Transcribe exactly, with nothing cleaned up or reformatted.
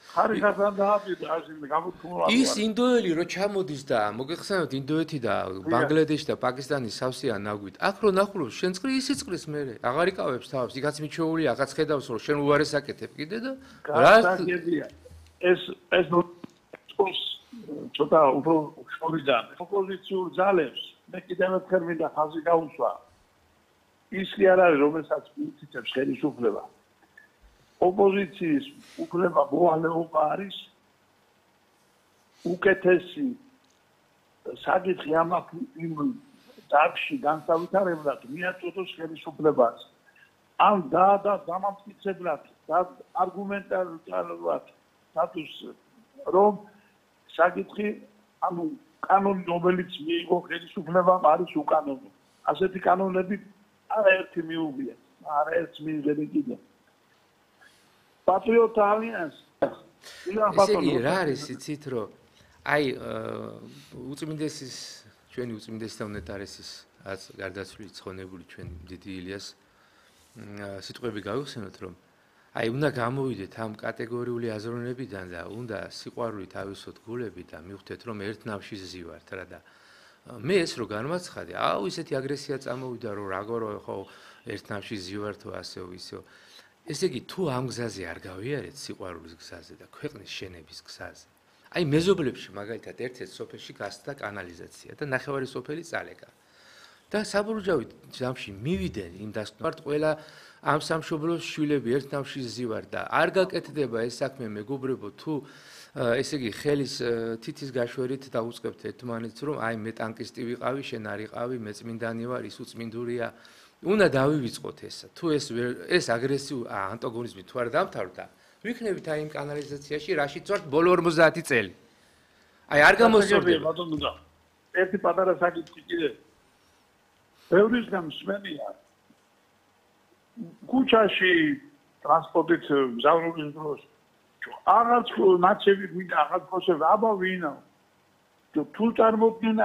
ხარისხთან დააბიდა ასე გამოთქმულა. ის ინდოელი რო ჩამოდის და მოგეხსენებათ ინდოეთი და ბანგლადეში და პაკისტანის სავსეა ნაგვით. აქ რო ნახულობ შენ წყრი ისი წყრის მე. აღარ იკავებს თავს. იქაც მიჩვეული, აქაც ხედავს რომ შენ უარეს აკეთებ კიდე და რა საკეთია. ეს ეს ნოს ცოტა უფრო შორიდან ოპოზიციურ ძალებს მე კიდევ ერთხელ მინდა ხაზი გაუსვა. ის კი არ არის რომელსაც მიწითებს ხელისუფლება. ოპოზიციის უფლება მოვალეობა არის უკეთესი საკითხი ამ იმ დარგში განსავითარებლად მიაწოდოს ხელისუფლებას. ამ და და დამამტკიცებლად და არგუმენტალურად სტატუს რომ საკითხი ანუ კანონი რომელიც მიიღო ხელისუფლებამ არის უკანონო. ასეთი კანონები არაერთი მიუღია, არაერთი მიიღები კიდე. Patriot Alliance. ესე იგი, რა არის იცით რომ აი უწმინდესის ჩვენი უწმინდესი და უნეტარესის გარდაცვლილი ცხონებული ჩვენ დიდი ილიას სიტყვები გავიხსენოთ რომ აი უნდა გამოვიდეთ ამ კატეგორიული აზროვნებიდან და უნდა სიყვარული თავისოთ გულები და მივხვდეთ რომ ერთ ნავში ზივართ რა და მე ეს რო განმაცხადე აუ ისეთი აგრესია წამოვიდა რომ რაღაცო ხო ერთ ნავში ზივართო ასეო ისეო ესე იგი თუ ამ გზაზე არ გავიარეთ სიყვარულის გზაზე და ქვეყნის შენების გზაზე აი მეზობლებში მაგალითად ერთ-ერთ სოფელში გასცდა კანალიზაცია და ნახევარი სოფელი წალეკა და საბურჯავით ჯამში მივიდნენ იმ დასკვნად ყველა ამ სამშობლოს შვილები ერთ ნავში ზივარ და არ გაკეთდება ეს საქმე მეგობრებო თუ ესე იგი ხელის თითის გაშვერით დაუწყებთ ერთმანეთს რომ აი მე ტანკისტი ვიყავი შენ არ იყავი მე წმინდანი ვარ ის უწმინდურია უნდა დავივიწყოთ ესა თუ ეს ეს აგრესიულ ანტაგონიზმი თუ არ დამთავრდა ვიქნებით აი იმ კანალიზაციაში რაშიც ვართ ბოლო ორმოცდაათი წელი აი არ გამოსწორდება ბატონო ერთი პატარა საკითხი კიდე ბევრისგან მსმენია ქუჩაში ტრანსპორტით მგზავრულის დროს აღარც ნაცები გვიდა აღარც ხოსებ აბა ვინა თუ წარმოგიდგენა